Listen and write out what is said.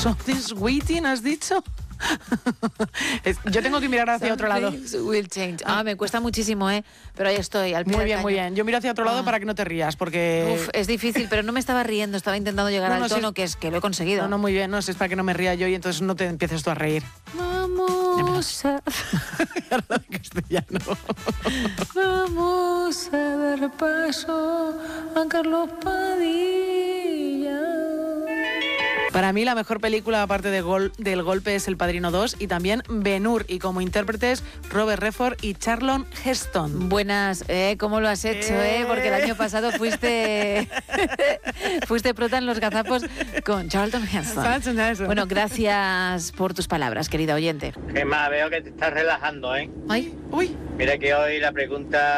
Something's waiting, ¿has dicho? Yo tengo que mirar hacia otro lado. Will change. Me cuesta muchísimo, pero ahí estoy, al pie Muy del bien, cañón. muy bien. Yo miro hacia otro lado para que no te rías, porque... Es difícil, pero no me estaba riendo, estaba intentando llegar al tono, que lo he conseguido. No, muy bien, no, es para que no me ría yo y entonces no te empieces tú a reír. Vamos a... castellano. Vamos a dar paso a Carlos Padilla. Para mí la mejor película aparte del golpe es El Padrino 2 y también Ben-Hur, y como intérpretes Robert Redford y Charlton Heston. Buenas, ¿cómo lo has hecho? Porque el año pasado fuiste prota en Los Gazapos con Charlton Heston. Bueno, gracias por tus palabras, querida oyente. Gemma, veo que te estás relajando, Ay, uy. Mira que hoy la pregunta